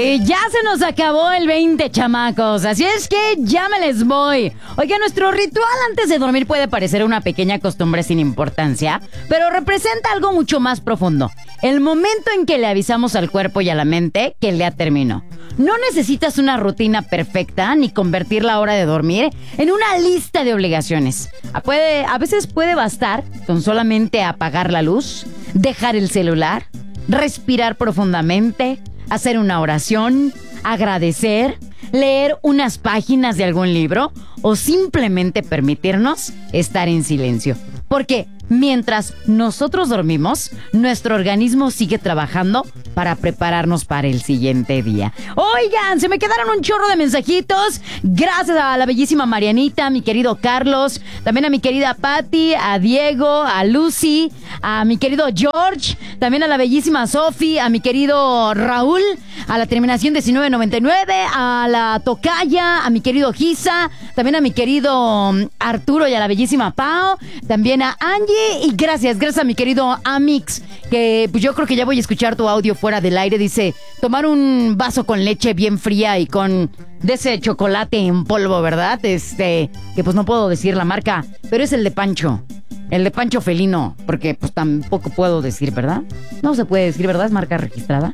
Ya se nos acabó el 20, chamacos, así es que ya me les voy. Oiga, nuestro ritual antes de dormir puede parecer una pequeña costumbre sin importancia, pero representa algo mucho más profundo. El momento en que le avisamos al cuerpo y a la mente que el día terminó. No necesitas una rutina perfecta ni convertir la hora de dormir en una lista de obligaciones. A veces puede bastar con solamente apagar la luz, dejar el celular, respirar profundamente, hacer una oración, agradecer, leer unas páginas de algún libro o simplemente permitirnos estar en silencio. Porque mientras nosotros dormimos, nuestro organismo sigue trabajando para prepararnos para el siguiente día. Oigan, se me quedaron un chorro de mensajitos. Gracias a la bellísima Marianita, a mi querido Carlos, también a mi querida Patti, a Diego, a Lucy, a mi querido George, también a la bellísima Sofi, a mi querido Raúl, a la terminación 1999, a la Tocaya, a mi querido Gisa, también a mi querido Arturo y a la bellísima Pao, también a Angie. Y gracias a mi querido Amix, que pues yo creo que ya voy a escuchar tu audio fuera del aire. Dice, tomar un vaso con leche bien fría y con de ese chocolate en polvo, ¿verdad? Que pues no puedo decir la marca, pero es el de Pancho. El de Pancho Felino, porque pues tampoco puedo decir, ¿verdad? No se puede decir, ¿verdad? Es marca registrada.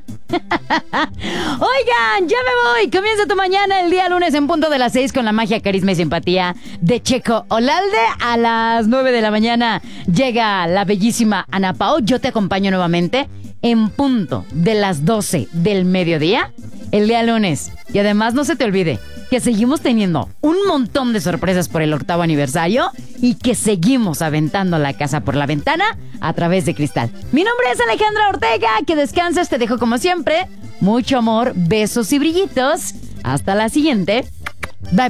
Oigan, ya me voy. Comienza tu mañana el día lunes en punto de las 6 con la magia, carisma y simpatía de Checo Olalde. A las 9 de la mañana llega la bellísima Ana Pao. Yo te acompaño nuevamente en punto de las 12 del mediodía el día lunes. Y además no se te olvide que seguimos teniendo un montón de sorpresas por el 8º aniversario y que seguimos aventando la casa por la ventana a través de Cristal. Mi nombre es Alejandra Ortega, que descanses, te dejo como siempre mucho amor, besos y brillitos. Hasta la siguiente.